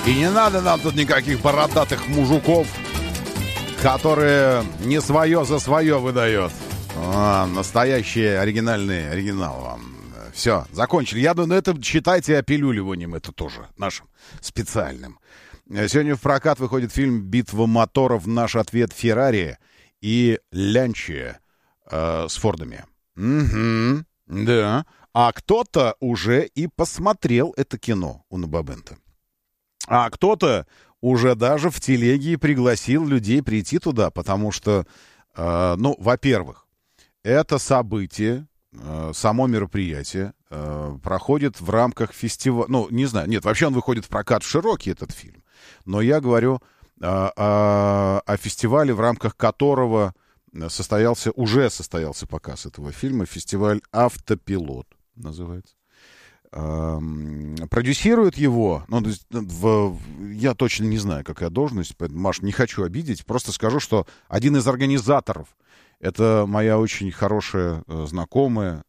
И не надо нам тут никаких бородатых мужиков, которые не свое за свое выдает. Настоящий оригинал вам. Все, закончили. Я думаю, это считайте опилюливанием, это тоже нашим специальным. Сегодня в прокат выходит фильм «Битва моторов. Наш ответ Феррари» и «Лянчи» с Фордами. Угу, да. А кто-то уже и посмотрел это кино у Набабента. А кто-то уже даже в телеге пригласил людей прийти туда, потому что, во-первых, это событие, само мероприятие проходит в рамках фестиваля. Не знаю, нет, вообще он выходит в прокат в широкий, этот фильм. Но я говорю о фестивале, в рамках которого уже состоялся показ этого фильма. Фестиваль «Автопилот» называется. Продюсирует его, я точно не знаю, какая должность, поэтому, Маш, не хочу обидеть, просто скажу, что один из организаторов — это моя очень хорошая знакомая,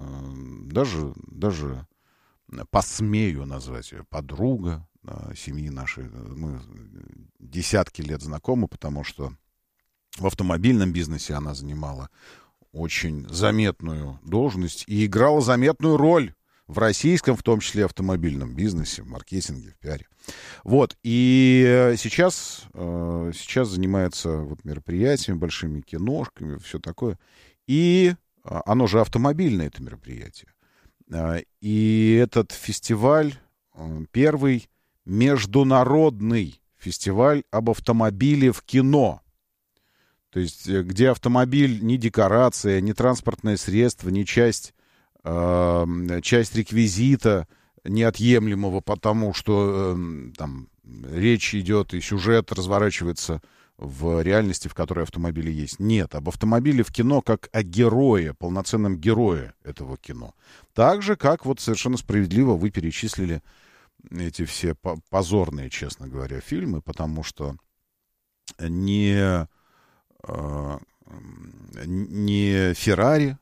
даже посмею назвать ее, подруга семьи нашей. Мы десятки лет знакомы, потому что в автомобильном бизнесе она занимала очень заметную должность и играла заметную роль в российском, в том числе автомобильном бизнесе, в маркетинге, в пиаре. Вот, и сейчас занимается мероприятиями, большими киношками, все такое. И оно же автомобильное, это мероприятие. И этот фестиваль, первый международный фестиваль об автомобиле в кино. То есть, где автомобиль не декорация, не транспортное средство, не часть реквизита неотъемлемого, потому что там речь идет и сюжет разворачивается в реальности, в которой автомобили есть. Нет, об автомобиле в кино как о герое, полноценном герое этого кино. Так же, как совершенно справедливо вы перечислили эти все позорные, честно говоря, фильмы, потому что не Феррари.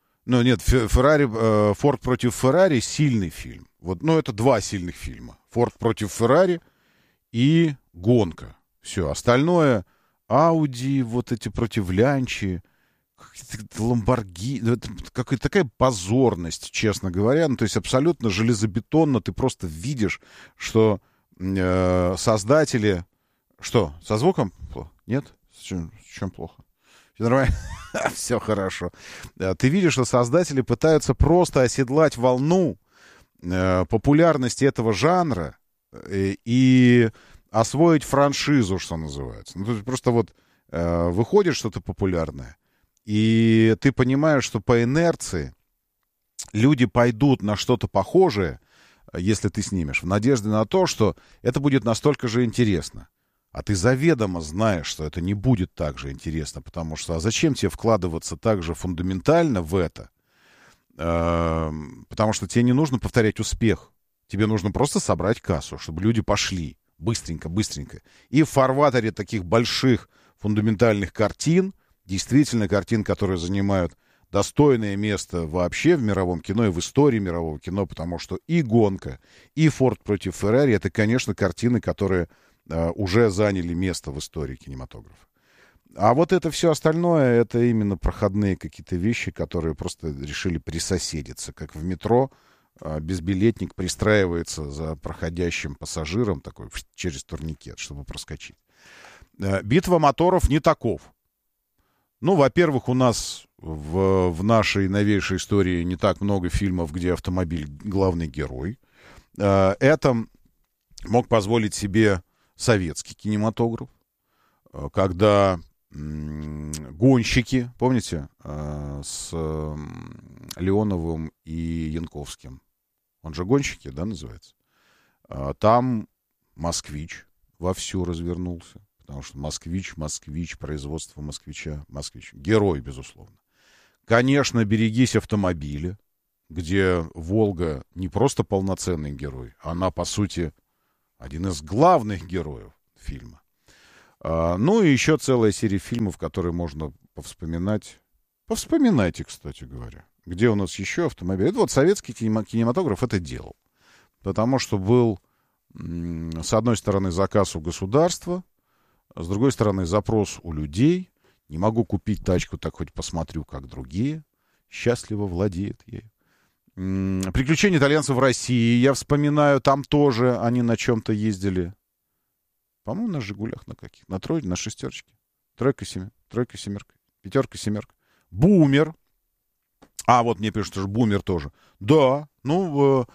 Форд против Феррари — сильный фильм. Это два сильных фильма. Форд против Феррари и гонка. Все. Остальное — Ауди, эти против Лянчи, какие-то Ламборгини. Это какая-то такая позорность, честно говоря. То есть абсолютно железобетонно ты просто видишь, что создатели... Что, со звуком? Нет? С чем плохо? Все нормально? Все хорошо. Ты видишь, что создатели пытаются просто оседлать волну популярности этого жанра и освоить франшизу, что называется. То есть просто выходит что-то популярное, и ты понимаешь, что по инерции люди пойдут на что-то похожее, если ты снимешь, в надежде на то, что это будет настолько же интересно. А ты заведомо знаешь, что это не будет так же интересно, потому что зачем тебе вкладываться так же фундаментально в это? Потому что тебе не нужно повторять успех. Тебе нужно просто собрать кассу, чтобы люди пошли быстренько. И в фарватере таких больших фундаментальных картин, действительно картин, которые занимают достойное место вообще в мировом кино и в истории мирового кино, потому что и «Гонка», и «Форд против Феррари» — это, конечно, картины, которые уже заняли место в истории кинематографа. А это все остальное — это именно проходные какие-то вещи, которые просто решили присоседиться. Как в метро безбилетник пристраивается за проходящим пассажиром такой через турникет, чтобы проскочить. «Битва моторов» не таков. Во-первых, у нас в нашей новейшей истории не так много фильмов, где автомобиль — главный герой. Это мог позволить себе советский кинематограф, когда гонщики, помните, с Леоновым и Янковским, он же «Гонщики», да, называется, там «Москвич» вовсю развернулся, потому что «Москвич», производство «Москвича», «Москвич», герой, безусловно. Конечно, «Берегись автомобиля», где «Волга» не просто полноценный герой, она, по сути, один из главных героев фильма. И еще целая серия фильмов, которые можно повспоминать. Повспоминайте, кстати говоря. Где у нас еще автомобиль? Это советский кинематограф это делал. Потому что был С одной стороны, заказ у государства, с другой стороны, запрос у людей. Не могу купить тачку, так хоть посмотрю, как другие. Счастливо владеют ею. Приключения итальянцев в России. Я вспоминаю, там тоже они на чем-то ездили. По-моему, на «Жигулях» на каких? На тройке, на шестерочке. Тройка, семерка, пятерка, семерка. Бумер. А, вот мне пишут, что бумер тоже. Да, ну,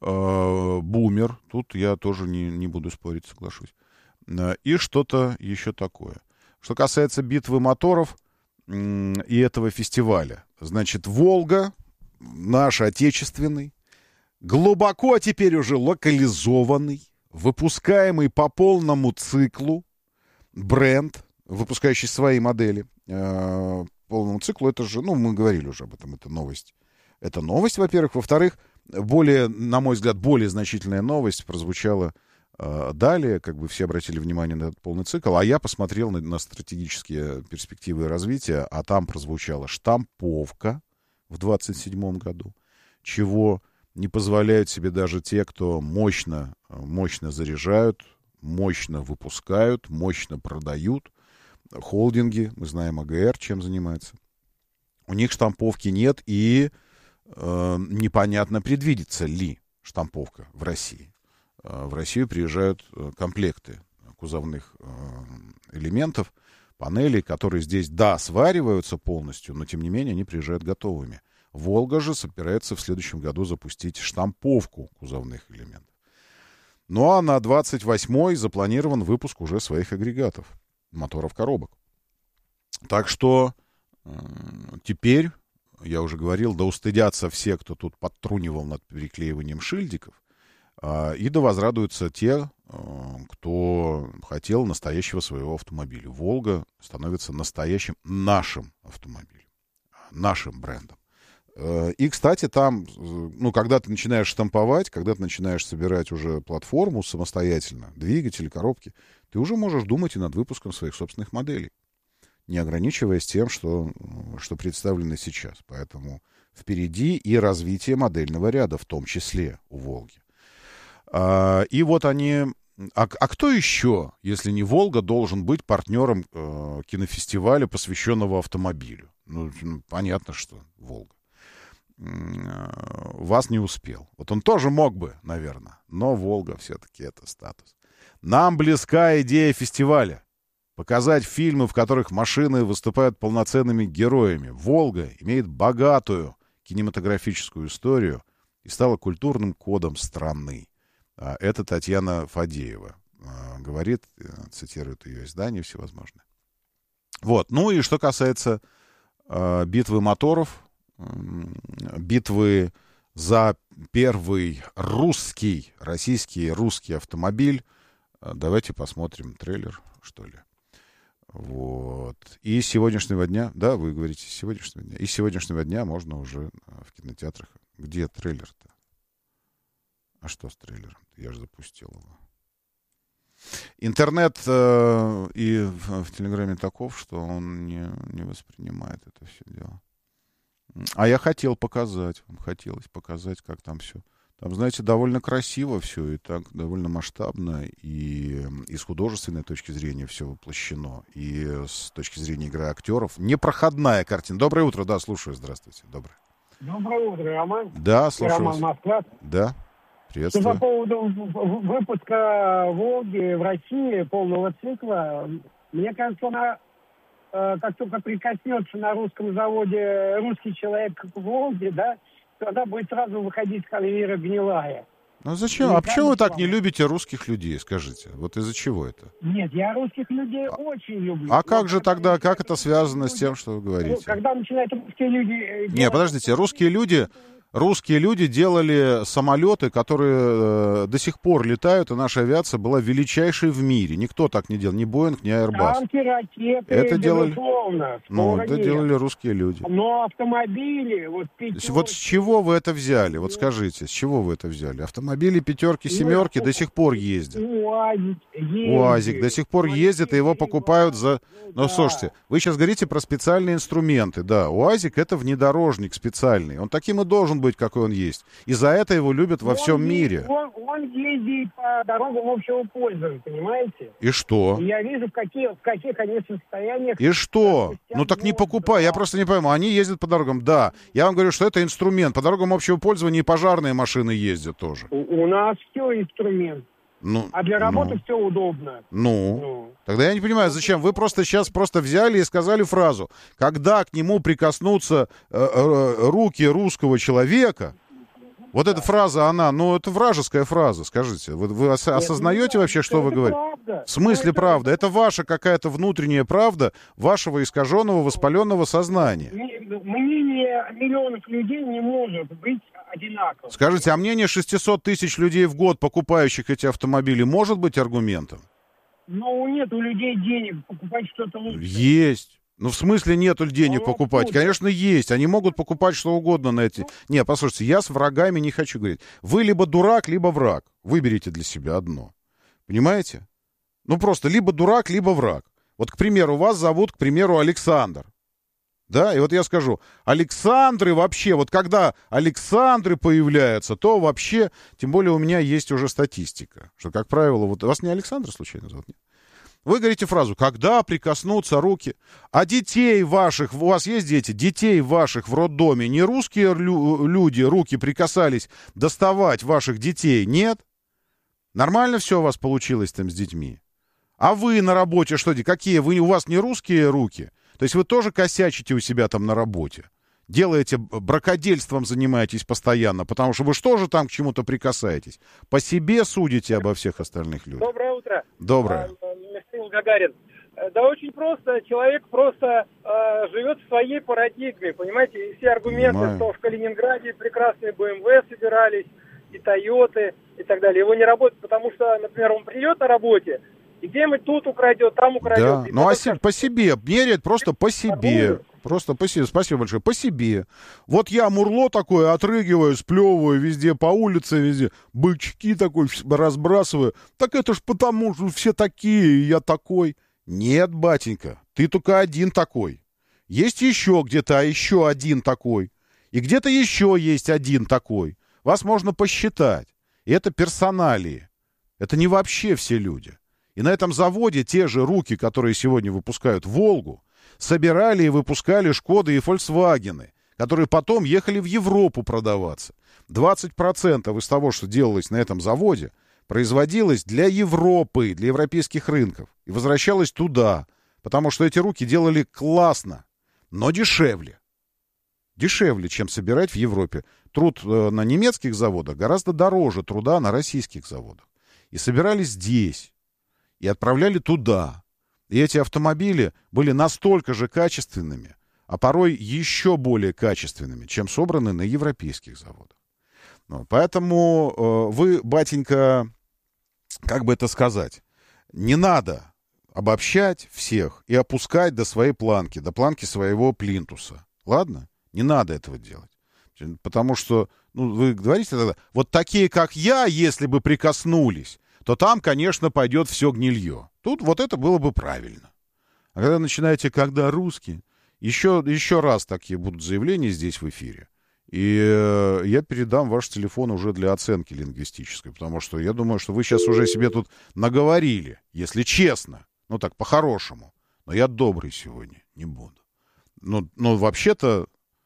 бумер. Тут я тоже не буду спорить, соглашусь. И что-то еще такое. Что касается битвы моторов и этого фестиваля. Значит, «Волга», наш отечественный, глубоко теперь уже локализованный, выпускаемый по полному циклу бренд, выпускающий свои модели полному циклу. Это же, ну, мы говорили уже об этом, это новость. Это новость, во-первых. Во-вторых, более, на мой взгляд, более значительная новость прозвучала далее, как бы все обратили внимание на этот полный цикл, а я посмотрел на стратегические перспективы развития, а там прозвучала штамповка в 27 году, чего не позволяют себе даже те, кто мощно заряжают, мощно выпускают, мощно продают. Холдинги, мы знаем АГР, чем занимается. У них штамповки нет, и непонятно, предвидится ли штамповка в России. В Россию приезжают комплекты кузовных элементов, панелей, которые здесь, да, свариваются полностью, но, тем не менее, они приезжают готовыми. «Волга» же собирается в следующем году запустить штамповку кузовных элементов. Ну, а на 28-й запланирован выпуск уже своих агрегатов, моторов коробок. Так что теперь, я уже говорил, да устыдятся все, кто тут подтрунивал над переклеиванием шильдиков, и да возрадуются те, кто хотел настоящего своего автомобиля. «Волга» становится настоящим нашим автомобилем, нашим брендом. И, кстати, там, ну, когда ты начинаешь штамповать, когда ты начинаешь собирать уже платформу самостоятельно, двигатели, коробки, ты уже можешь думать и над выпуском своих собственных моделей, не ограничиваясь тем, что представлено сейчас. Поэтому впереди и развитие модельного ряда, в том числе у «Волги». И вот они... А кто еще, если не «Волга», должен быть партнером кинофестиваля, посвященного автомобилю? Ну, понятно, что «Волга». Вас не успел. Вот он тоже мог бы, наверное, но «Волга» все-таки это статус. Нам близка идея фестиваля. Показать фильмы, в которых машины выступают полноценными героями. «Волга» имеет богатую кинематографическую историю и стала культурным кодом страны. Это Татьяна Фадеева говорит, цитирует ее издания всевозможные. Вот. Ну и что касается битвы моторов, битвы за первый российский автомобиль, давайте посмотрим трейлер, что ли. Вот. И с сегодняшнего дня, да, вы говорите, с сегодняшнего дня, и с сегодняшнего дня можно уже в кинотеатрах. Где трейлер-то? А что с трейлером? Я же запустил его. Интернет и в Телеграме таков, что он не воспринимает это все дело. А я хотел показать, вам хотелось показать, как там все. Там, знаете, довольно красиво все, и так довольно масштабно, и с художественной точки зрения все воплощено, и с точки зрения игры актеров. Непроходная картина. Доброе утро, да, слушаю, здравствуйте, доброе. Доброе утро, Роман. Да, слушаю. Роман, Москва. Да, приветствую. По поводу выпуска «Волги» в России, полного цикла, мне кажется, она, как только прикоснется на русском заводе русский человек к «Волге», да, то она будет сразу выходить с конвейера гнилая. Ну зачем? А почему вы так не любите русских людей, скажите? Вот из-за чего это? Нет, я русских людей очень люблю. А как же тогда, как это связано с тем, что вы говорите? Когда начинают русские люди... Не, подождите, русские люди делали самолеты, которые до сих пор летают, и наша авиация была величайшей в мире. Никто так не делал, ни Боинг, ни Airbus. Танки, ракеты, это делали, это нет. делали русские люди. Но автомобили, вот пятерки... Вот с чего вы это взяли? Вот скажите, с чего вы это взяли? Автомобили пятерки, семерки до сих пор ездят. УАЗик до сих пор ездит, и его покупают за... Ну, слушайте, вы сейчас говорите про специальные инструменты. Да, УАЗик — это внедорожник специальный. Он таким и должен должен быть, какой он есть. И за это его любят во всем мире. Он ездит по дорогам общего пользования, понимаете? И что? И я вижу, в каких они состояниях. И что? Ну так не покупай, я просто не пойму. Они ездят по дорогам, да. Я вам говорю, что это инструмент. По дорогам общего пользования и пожарные машины ездят тоже. У нас все инструмент. А для работы все удобно. Тогда я не понимаю, зачем? Вы сейчас взяли и сказали фразу. Когда к нему прикоснутся руки русского человека, вот эта фраза, это вражеская фраза, скажите. Вы осознаете вообще, что вы говорите? Правда. В смысле правда? Это ваша какая-то внутренняя правда вашего искаженного, воспаленного сознания. Мнение миллионов людей не может быть одинаковым. Скажите, а мнение 600 тысяч людей в год, покупающих эти автомобили, может быть аргументом? Но нет у людей денег покупать что-то лучше. Есть. В смысле нету денег покупать? Откуда? Конечно, есть. Они могут покупать что угодно на эти... Не, послушайте, я с врагами не хочу говорить. Вы либо дурак, либо враг. Выберите для себя одно. Понимаете? Просто либо дурак, либо враг. Вот, к примеру, вас зовут, Александр. Да, и вот я скажу, Александры вообще, вот когда Александры появляются, то вообще, тем более у меня есть уже статистика, что, как правило, вот вас не Александр случайно зовут? Нет? Вы говорите фразу, когда прикоснутся руки, а детей ваших, у вас есть дети, детей ваших в роддоме, не русские люди руки прикасались доставать ваших детей, нет? Нормально все у вас получилось там с детьми? А вы на работе что, какие, у вас не русские руки? То есть вы тоже косячите у себя там на работе? Делаете, бракодельством занимаетесь постоянно, потому что вы же тоже там к чему-то прикасаетесь. По себе судите обо всех остальных людях. Доброе утро. Доброе. Михаил Гагарин. Да очень просто. Человек просто живет в своей парадигме, понимаете? И все аргументы, что в Калининграде прекрасные BMW собирались, и Тойоты, и так далее. Его не работает, потому что, например, он придет на работе, и где-нибудь тут украдет, там украдет. Да, по себе, меряет просто по себе. Просто по себе, спасибо большое, по себе. Вот я мурло такое отрыгиваю, сплевываю везде, по улице везде, бычки такой разбрасываю. Так это ж потому, что все такие, и я такой. Нет, батенька, ты только один такой. Есть еще где-то еще один такой. И где-то еще есть один такой. Вас можно посчитать. И это персоналии. Это не вообще все люди. И на этом заводе те же руки, которые сегодня выпускают «Волгу», собирали и выпускали «Шкоды» и «Фольксвагены», которые потом ехали в Европу продаваться. 20% из того, что делалось на этом заводе, производилось для Европы, для европейских рынков. И возвращалось туда, потому что эти руки делали классно, но дешевле. Дешевле, чем собирать в Европе. Труд на немецких заводах гораздо дороже труда на российских заводах. И собирали здесь. И отправляли туда. И эти автомобили были настолько же качественными, а порой еще более качественными, чем собраны на европейских заводах. Поэтому вы, батенька, как бы это сказать, не надо обобщать всех и опускать до своей планки, до планки своего плинтуса. Ладно? Не надо этого делать. Потому что, вы говорите тогда, вот такие, как я, если бы прикоснулись, то там, конечно, пойдет все гнилье. Тут вот это было бы правильно. А когда начинаете, когда русские, еще раз такие будут заявления здесь в эфире. И я передам ваш телефон уже для оценки лингвистической, потому что я думаю, что вы сейчас уже себе тут наговорили, если честно. Так, по-хорошему. Но я добрый сегодня, не буду. Но вообще-то,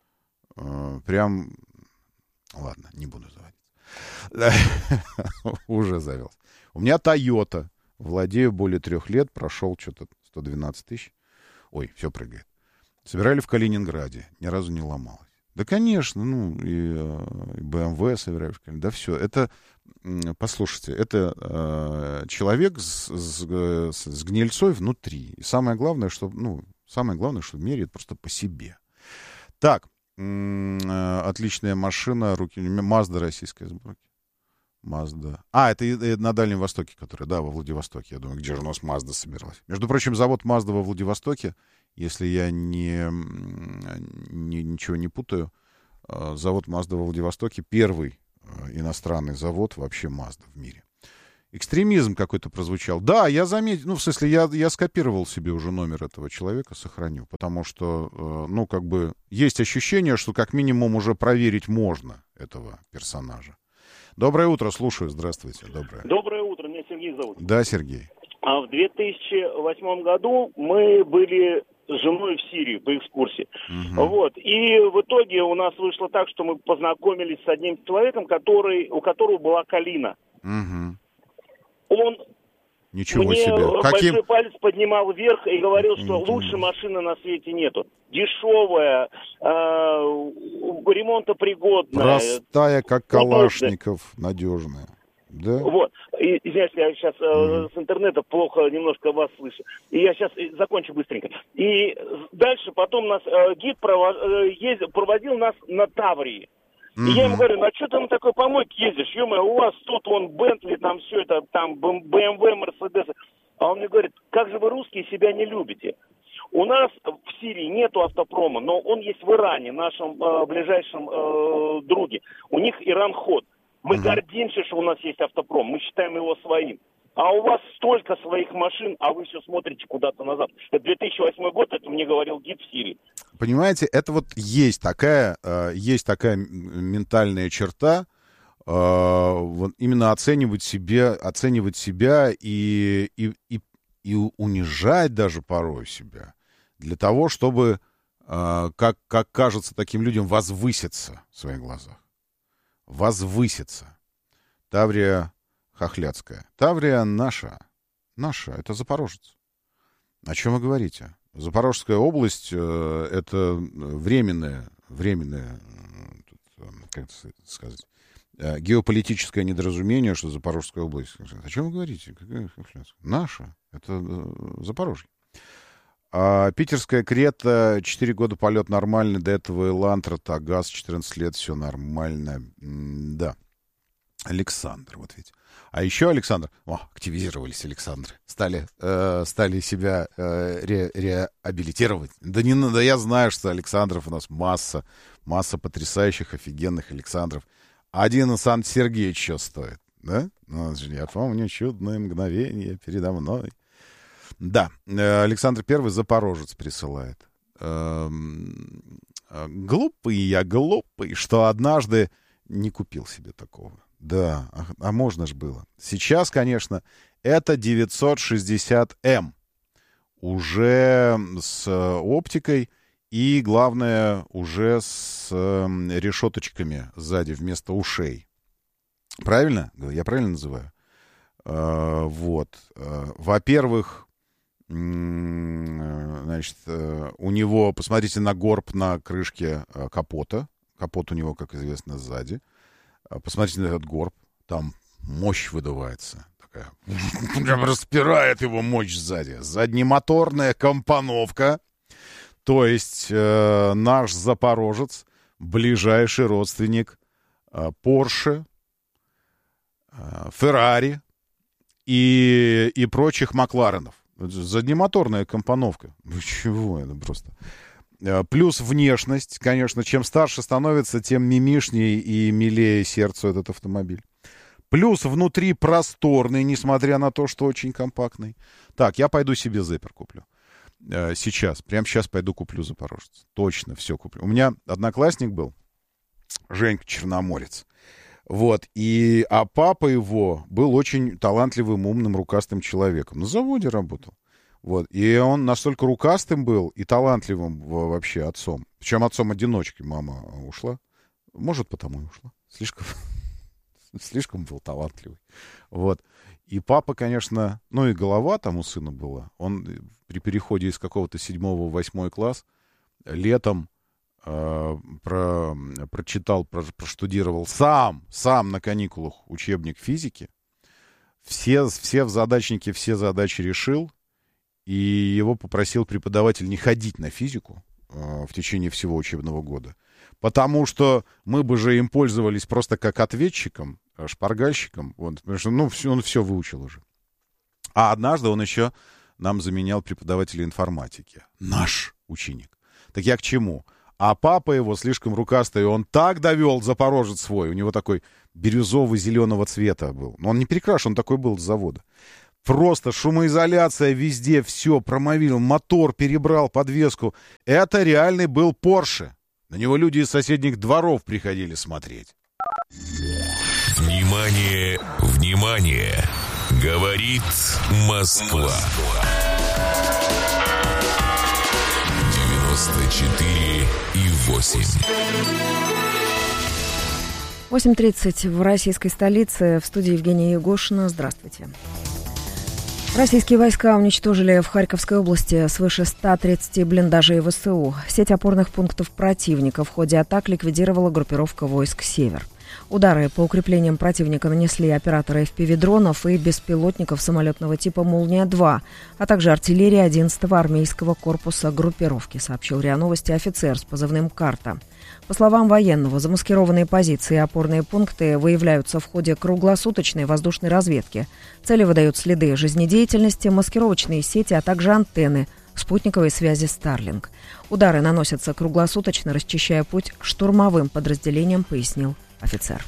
прям... Ладно, не буду заводить. Уже завелся. У меня Toyota. Владею более 3 лет. Прошел что-то 112 тысяч. Ой, все прыгает. Собирали в Калининграде. Ни разу не ломалось. Да, конечно. И BMW собирали в Калининграде. Да все. Это, послушайте, это человек с гнильцой внутри. И самое главное, что меряет просто по себе. Так. Отличная машина. Mazda российской сборки. Mazda. Это на Дальнем Востоке, который, да, во Владивостоке. Я думаю, где же у нас Mazda собиралась. Между прочим, завод Mazda во Владивостоке, если я ничего не путаю, завод Mazda во Владивостоке первый иностранный завод вообще Mazda в мире. Экстремизм какой-то прозвучал. Да, я заметил, ну, в смысле, я скопировал себе уже номер этого человека, сохраню, потому что, ну, как бы, есть ощущение, что как минимум уже проверить можно этого персонажа. Доброе утро, слушаю, здравствуйте, доброе. Доброе утро, меня Сергей зовут. Да, Сергей. В 2008 году мы были с женой в Сирии по экскурсии. Вот. И в итоге у нас вышло так, что мы познакомились с одним человеком, у которого была калина. Он Ничего мне себе. большой палец поднимал вверх и говорил, что лучше машины на свете нету. Дешевая, ремонтопригодная. Простая, как Калашников, надежная. Да? Вот. Извиняюсь, я сейчас с интернета плохо немножко вас слышу. И я сейчас закончу быстренько. И дальше потом нас гид проводил нас на Таврии. И я ему говорю, ну а что ты на такой помойке ездишь? Ё-моё, у вас тут вон Бентли, там все это, там БМВ, Мерседес. А он мне говорит, как же вы русские себя не любите? У нас в Сирии нету автопрома, но он есть в Иране, нашем ближайшем друге. У них Иран-ход. Мы гордимся, что у нас есть автопром, мы считаем его своим. А у вас столько своих машин, а вы все смотрите куда-то назад. Это 2008 год, это мне говорил гид в Сирии. Понимаете, это вот есть такая ментальная черта, вот именно оценивать себя и унижать даже порой себя для того, чтобы, как кажется таким людям, возвыситься в своих глазах. Возвыситься. Таврия Хохляцкая. Таврия наша. Наша. Это Запорожец. О чем вы говорите? Запорожская область это временное, как сказать, геополитическое недоразумение, что Запорожская область. О чем вы говорите? Какая Хохляцкая? Наша. Это Запорожье. А питерская Крета, 4 года полет нормальный, до этого Элантра, Тагаз, 14 лет, все нормально. Да. Александр, вот ведь. А еще Александр, активизировались Александры, стали себя реабилитировать. Да я знаю, что Александров у нас масса потрясающих, офигенных Александров. Один Александр Сергеевич еще стоит, да? Я помню чудное мгновение передо мной. Да, Александр Первый Запорожец присылает. Глупый, что однажды не купил себе такого. Да, а можно ж было. Сейчас, конечно, это 960М. Уже с оптикой и, главное, уже с решеточками сзади вместо ушей. Правильно? Я правильно называю? Вот. Во-первых, значит, у него, посмотрите на горб на крышке капота. Капот у него, как известно, сзади. Посмотрите на этот горб. Там мощь выдувается. Такая. Прям распирает его мощь сзади. Заднемоторная компоновка. То есть наш Запорожец, ближайший родственник Порше, Феррари и прочих Макларенов. Заднемоторная компоновка. Вы чего? Это просто... Плюс внешность, конечно, чем старше становится, тем мимишнее и милее сердцу этот автомобиль. Плюс внутри просторный, несмотря на то, что очень компактный. Так, я пойду себе Зеппер куплю. Прямо сейчас пойду куплю Запорожец. Точно, все куплю. У меня одноклассник был, Женька Черноморец. Вот, а папа его был очень талантливым, умным, рукастым человеком. На заводе работал. Вот. И он настолько рукастым был и талантливым вообще отцом. Причем отцом-одиночкой мама ушла. Может, потому и ушла. Слишком был талантливый. Вот. И папа, конечно, ну и голова там у сына была. Он при переходе из какого-то 7-го в 8-й класс летом прочитал, проштудировал сам на каникулах учебник физики. Все в задачнике все задачи решил. И его попросил преподаватель не ходить на физику в течение всего учебного года. Потому что мы бы же им пользовались просто как ответчиком, шпаргальщиком. Вот, потому что он все выучил уже. А однажды он еще нам заменял преподавателя информатики. Наш ученик. Так я к чему? А папа его слишком рукастый, он так довел Запорожец свой. У него такой бирюзово-зеленого цвета был. Но он не перекрашен, он такой был с завода. Просто шумоизоляция везде, все, промовил, мотор перебрал, подвеску. Это реальный был Порше. На него люди из соседних дворов приходили смотреть. Внимание, внимание! Говорит Москва. 94,8. 8:30 в российской столице. В студии Евгения Егошина. Здравствуйте. Российские войска уничтожили в Харьковской области свыше 130 блиндажей ВСУ. Сеть опорных пунктов противника в ходе атак ликвидировала группировка войск «Север». Удары по укреплениям противника нанесли операторы FPV-дронов и беспилотников самолетного типа «Молния-2», а также артиллерия 11-го армейского корпуса группировки, сообщил РИА Новости офицер с позывным «Карта». По словам военного, замаскированные позиции и опорные пункты выявляются в ходе круглосуточной воздушной разведки. Цели выдают следы жизнедеятельности, маскировочные сети, а также антенны спутниковой связи Starlink. Удары наносятся круглосуточно, расчищая путь штурмовым подразделениям, пояснил офицер.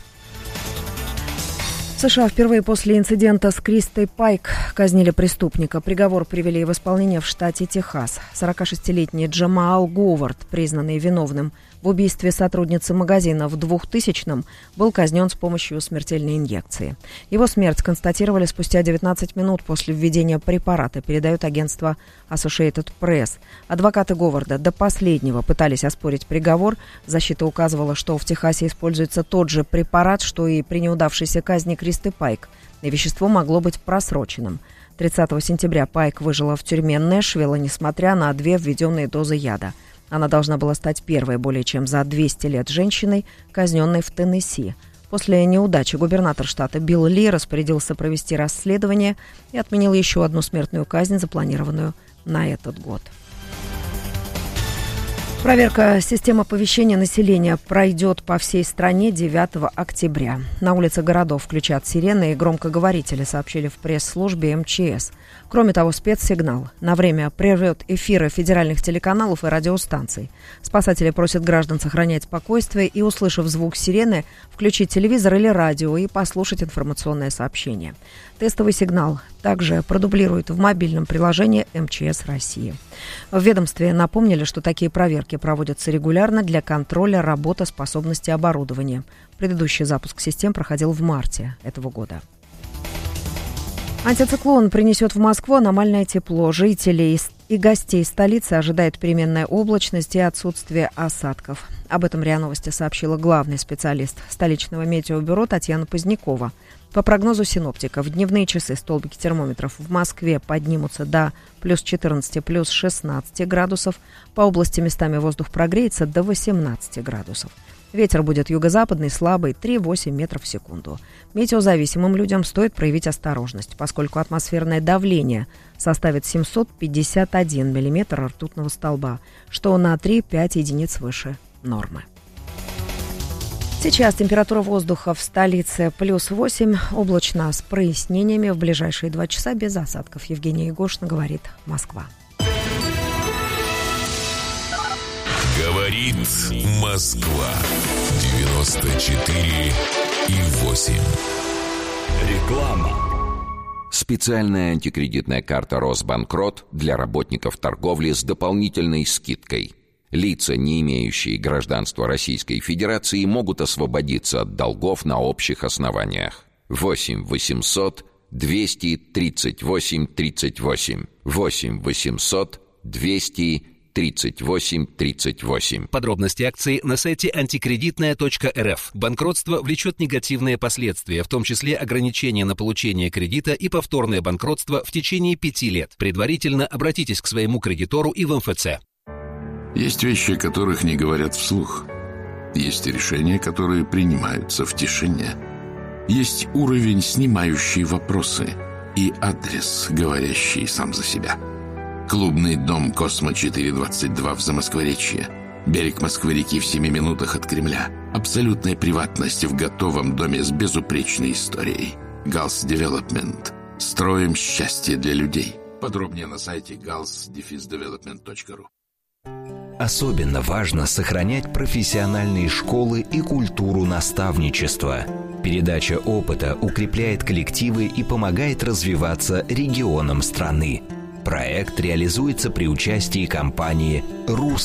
В США впервые после инцидента с Кристой Пайк казнили преступника. Приговор привели в исполнение в штате Техас. 46-летний Джамаал Говард, признанный виновным в убийстве сотрудницы магазина в 2000-м, был казнен с помощью смертельной инъекции. Его смерть констатировали спустя 19 минут после введения препарата, передает агентство Associated Press. Адвокаты Говарда до последнего пытались оспорить приговор. Защита указывала, что в Техасе используется тот же препарат, что и при неудавшейся казни Кристы Пайк, и вещество могло быть просроченным. 30 сентября Пайк выжила в тюрьме Нэшвилла, несмотря на 2 введенные дозы яда. Она должна была стать первой более чем за 200 лет женщиной, казненной в Теннесси. После неудачи губернатор штата Билл Ли распорядился провести расследование и отменил еще одну смертную казнь, запланированную на этот год. Проверка систем оповещения населения пройдет по всей стране 9 октября. На улицах городов включат сирены и громкоговорители, сообщили в пресс-службе МЧС. Кроме того, спецсигнал на время прервет эфиры федеральных телеканалов и радиостанций. Спасатели просят граждан сохранять спокойствие и, услышав звук сирены, включить телевизор или радио и послушать информационное сообщение. Тестовый сигнал также продублируют в мобильном приложении МЧС России. В ведомстве напомнили, что такие проверки проводятся регулярно для контроля работоспособности оборудования. Предыдущий запуск систем проходил в марте этого года. Антициклон принесет в Москву аномальное тепло. Жителей и гостей столицы ожидает переменная облачность и отсутствие осадков. Об этом РИА Новости сообщила главный специалист столичного метеобюро Татьяна Позднякова. По прогнозу синоптиков, в дневные часы столбики термометров в Москве поднимутся до плюс 14, плюс 16 градусов. По области местами воздух прогреется до 18 градусов. Ветер будет юго-западный, слабый, 3,8 метров в секунду. Метеозависимым людям стоит проявить осторожность, поскольку атмосферное давление составит 751 миллиметр ртутного столба, что на 3,5 единиц выше нормы. Сейчас температура воздуха в столице плюс 8, облачно с прояснениями. В ближайшие 2 часа без осадков. Евгения Егошина, говорит Москва. Говорит Москва. 94,8. Реклама. Специальная антикредитная карта «Росбанкрот» для работников торговли с дополнительной скидкой. Лица, не имеющие гражданства Российской Федерации, могут освободиться от долгов на общих основаниях. 8 800 238 38. 8 800 238 38. Подробности акции на сайте антикредитная.рф. Банкротство влечет негативные последствия, в том числе ограничения на получение кредита и повторное банкротство в течение 5 лет. Предварительно обратитесь к своему кредитору и в МФЦ. Есть вещи, о которых не говорят вслух. Есть решения, которые принимаются в тишине. Есть уровень, снимающий вопросы, и адрес, говорящий сам за себя. Клубный дом «Космо-422» в Замоскворечье. Берег Москвы-реки в 7 минутах от Кремля. Абсолютная приватность в готовом доме с безупречной историей. Галс Девелопмент. Строим счастье для людей. Подробнее на сайте gals-development.ru. Особенно важно сохранять профессиональные школы и культуру наставничества. Передача опыта укрепляет коллективы и помогает развиваться регионам страны. Проект реализуется при участии компании «Рус».